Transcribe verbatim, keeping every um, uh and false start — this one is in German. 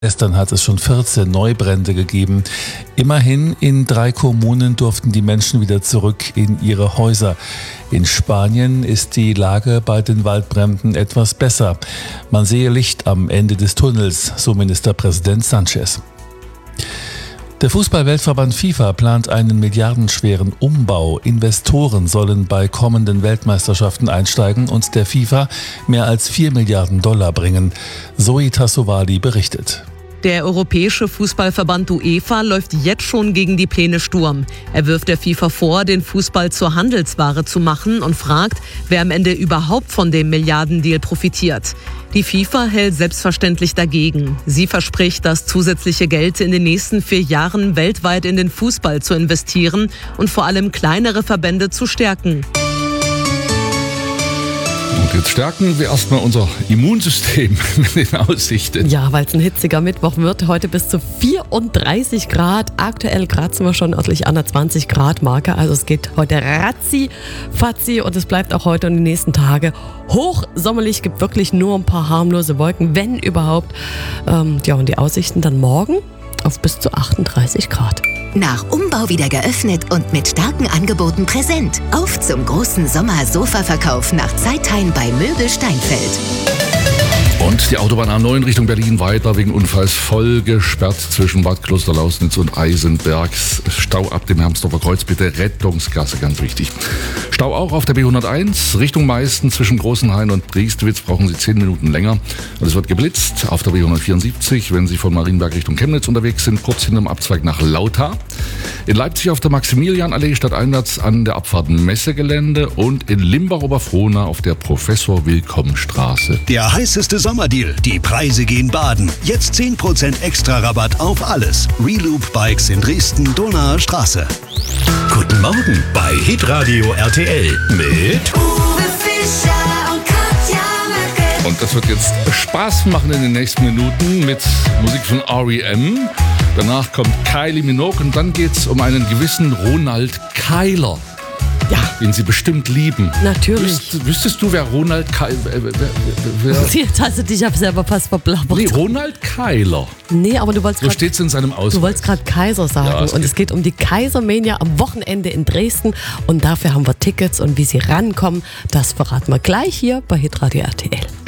Gestern hat es schon vierzehn Neubrände gegeben. Immerhin in drei Kommunen durften die Menschen wieder zurück in ihre Häuser. In Spanien ist die Lage bei den Waldbränden etwas besser. Man sehe Licht am Ende des Tunnels, so Ministerpräsident Sánchez. Der Fußball-Weltverband FIFA plant einen milliardenschweren Umbau. Investoren sollen bei kommenden Weltmeisterschaften einsteigen und der FIFA mehr als vier Milliarden Dollar bringen. Zoe Tassovali berichtet. Der Europäische Fußballverband UEFA läuft jetzt schon gegen die Pläne Sturm. Er wirft der FIFA vor, den Fußball zur Handelsware zu machen und fragt, wer am Ende überhaupt von dem Milliardendeal profitiert. Die FIFA hält selbstverständlich dagegen. Sie verspricht, das zusätzliche Geld in den nächsten vier Jahren weltweit in den Fußball zu investieren und vor allem kleinere Verbände zu stärken. Und jetzt stärken wir erstmal unser Immunsystem mit den Aussichten. Ja, weil es ein hitziger Mittwoch wird. Heute bis zu vierunddreißig Grad. Aktuell kratzen wir schon örtlich an der zwanzig Grad Marke. Also es geht heute ratzi, fatzi und es bleibt auch heute und die nächsten Tage hochsommerlich. Gibt wirklich nur ein paar harmlose Wolken, wenn überhaupt. Ähm, ja, und die Aussichten dann morgen auf bis zu achtunddreißig Grad. Nach Umbau wieder geöffnet und mit starken Angeboten präsent. Auf zum großen Sommer-Sofa-Verkauf nach Zeithain bei Möbel Steinfeld. Und die Autobahn A neun Richtung Berlin weiter wegen Unfalls voll gesperrt zwischen Bad Kloster-Lausnitz und Eisenbergs. Stau ab dem Hermsdorfer Kreuz, bitte Rettungsgasse, ganz wichtig. Stau auch auf der B hunderteins Richtung Meisten zwischen Großenhain und Briestwitz brauchen Sie zehn Minuten länger. Und es wird geblitzt auf der B hundertvierundsiebzig, wenn Sie von Marienberg Richtung Chemnitz unterwegs sind, kurz hinterm Abzweig nach Lauter. In Leipzig auf der Maximilianallee stadteinwärts an der Abfahrt Messegelände und in Limbach-Oberfrohna auf der Professor-Willkomm-Straße. Der heißeste Sommerdeal. Die Preise gehen baden. Jetzt zehn Prozent extra Rabatt auf alles. Reloop Bikes in Dresden, Donauer Straße. Guten Morgen bei Hitradio R T L mit Uwe Fischer und Katja Merkel. Und das wird jetzt Spaß machen in den nächsten Minuten mit Musik von R E M. Danach kommt Kylie Minogue und dann geht's um einen gewissen Ronald Keiler. Ja. Den Sie bestimmt lieben. Natürlich. Wüsst, wüsstest du, wer Ronald Keiler... Wer, wer, wer, Jetzt hast du dich aber selber fast verblabbert. nee, Ronald Keiler. Nee, aber du wolltest So grad, steht es in seinem Ausweis. du wolltest gerade Kaiser sagen. Ja, es und geht. es geht um die Kaisermania am Wochenende in Dresden. Und dafür haben wir Tickets. Und wie Sie rankommen, das verraten wir gleich hier bei Hitradio R T L.